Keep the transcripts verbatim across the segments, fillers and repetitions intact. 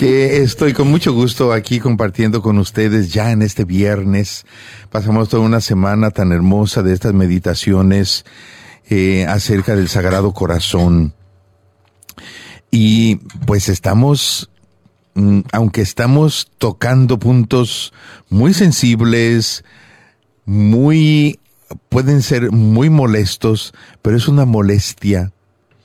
Que estoy con mucho gusto aquí compartiendo con ustedes ya en este viernes. Pasamos toda una semana tan hermosa de estas meditaciones eh, acerca del Sagrado Corazón. Y pues estamos, aunque estamos tocando puntos muy sensibles, muy, pueden ser muy molestos, pero es una molestia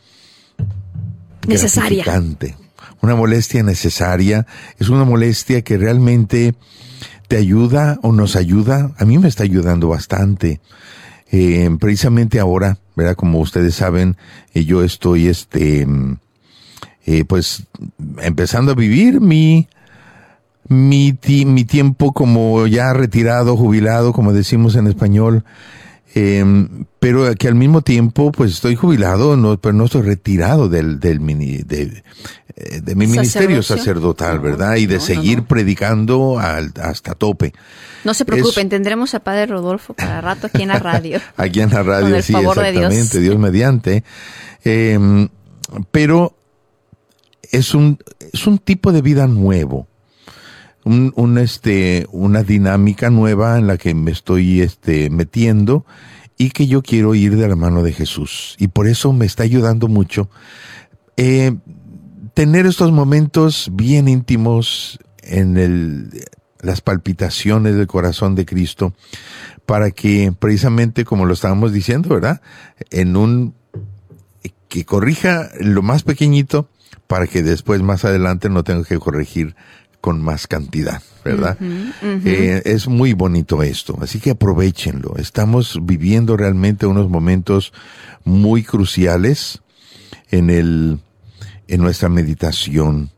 necesaria. gratificante. Una molestia necesaria, es una molestia que realmente te ayuda o nos ayuda. A mí me está ayudando bastante. Eh, precisamente ahora, ¿verdad? Como ustedes saben, eh, yo estoy, este, eh, pues, empezando a vivir mi, mi, ti, mi tiempo como ya retirado, jubilado, como decimos en español. Eh, pero que al mismo tiempo, pues estoy jubilado, no, pero no estoy retirado del, del mini, de, de mi ministerio sacerdotal, ¿verdad? Y de no, seguir no, no. predicando al, hasta tope. No se preocupen, es, tendremos a Padre Rodolfo para rato aquí en la radio. Aquí en la radio, con el sí, favor exactamente, de Dios. Dios mediante. Eh, pero es un, es un tipo de vida nuevo. Un, un, este, una dinámica nueva en la que me estoy, este, metiendo y que yo quiero ir de la mano de Jesús. Y por eso me está ayudando mucho, eh, tener estos momentos bien íntimos en el, las palpitaciones del corazón de Cristo, para que precisamente, como lo estábamos diciendo, ¿verdad? En un, que corrija lo más pequeñito, para que después, más adelante, no tenga que corregir con más cantidad, ¿verdad? Uh-huh, uh-huh. Eh, es muy bonito esto, así que aprovechenlo. Estamos viviendo realmente unos momentos muy cruciales en el, en nuestra meditación.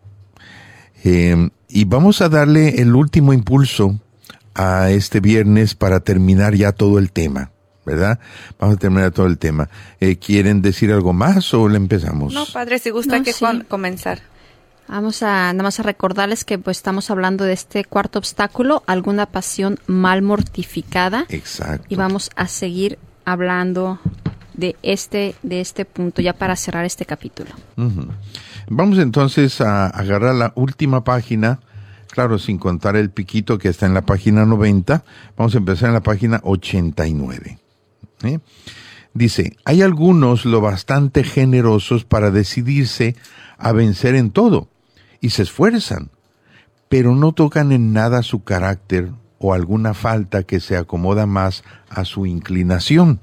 Eh, y vamos a darle el último impulso a este viernes para terminar ya todo el tema, ¿verdad? Vamos a terminar todo el tema. Eh, ¿Quieren decir algo más o le empezamos? No, padre, si gusta no, que sí. con, comenzar. Vamos a nada más a recordarles que pues estamos hablando de este cuarto obstáculo, alguna pasión mal mortificada. Exacto. Y vamos a seguir hablando de este de este punto ya para cerrar este capítulo. Uh-huh. Vamos entonces a agarrar la última página, claro, sin contar el piquito que está en la página noventa. Vamos a empezar en la página ochenta y nueve. ¿Eh? Dice, hay algunos lo bastante generosos para decidirse a vencer en todo, y se esfuerzan, pero no tocan en nada su carácter o alguna falta que se acomoda más a su inclinación.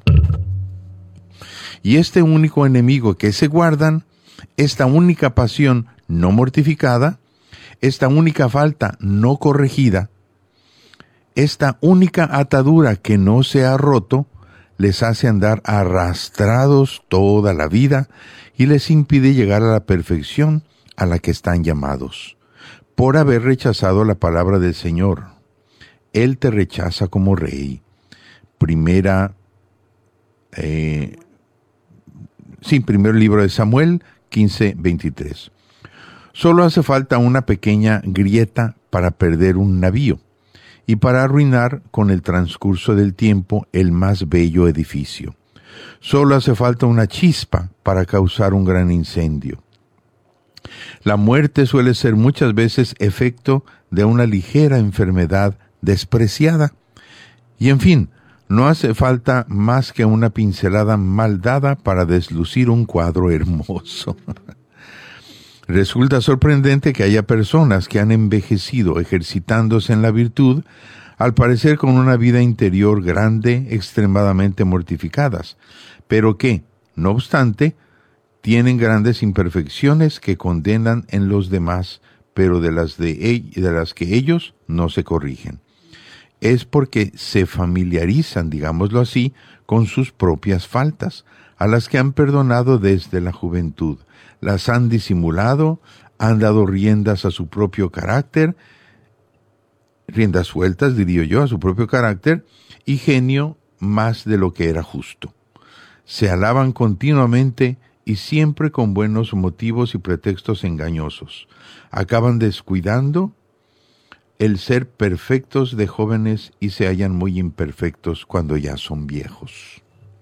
Y este único enemigo que se guardan, esta única pasión no mortificada, esta única falta no corregida, esta única atadura que no se ha roto, les hace andar arrastrados toda la vida y les impide llegar a la perfección a la que están llamados, por haber rechazado la palabra del Señor. Él te rechaza como rey. Primera, eh, sí, primer libro de Samuel, quince veintitrés. Solo hace falta una pequeña grieta para perder un navío y para arruinar con el transcurso del tiempo el más bello edificio. Solo hace falta una chispa para causar un gran incendio. La muerte suele ser muchas veces efecto de una ligera enfermedad despreciada. Y en fin, no hace falta más que una pincelada mal dada para deslucir un cuadro hermoso. Resulta sorprendente que haya personas que han envejecido ejercitándose en la virtud, al parecer con una vida interior grande, extremadamente mortificadas, pero que, no obstante, tienen grandes imperfecciones que condenan en los demás, pero de las, de, de las que ellos no se corrigen. Es porque se familiarizan, digámoslo así, con sus propias faltas, a las que han perdonado desde la juventud. Las han disimulado, han dado riendas a su propio carácter, riendas sueltas, diría yo, a su propio carácter, y genio más de lo que era justo. Se alaban continuamente y siempre con buenos motivos y pretextos engañosos. Acaban descuidando el ser perfectos de jóvenes y se hallan muy imperfectos cuando ya son viejos.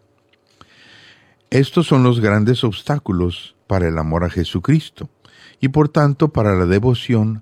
Estos son los grandes obstáculos para el amor a Jesucristo y por tanto para la devoción